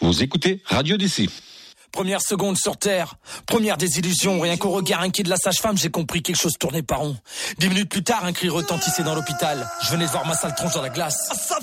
Vous écoutez Radio DC. Première seconde sur Terre, première désillusion. Rien qu'au regard inquiet de la sage-femme, j'ai compris quelque chose tournait pas rond. 10 minutes plus tard, un cri retentissait dans l'hôpital. Je venais de voir ma sale tronche dans la glace.